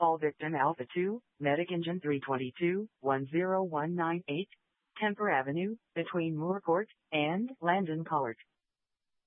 All victim Alpha 2, Medic Engine 322, 10198, Kemper Avenue, between Moore Court and Landon Court.